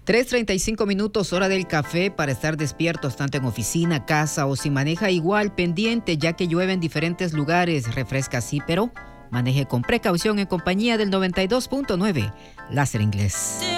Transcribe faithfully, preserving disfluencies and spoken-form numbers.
tres treinta y cinco minutos, hora del café para estar despiertos tanto en oficina, casa o si maneja igual pendiente ya que llueve en diferentes lugares. Refresca sí, pero maneje con precaución en compañía del noventa y dos punto nueve Láser Inglés.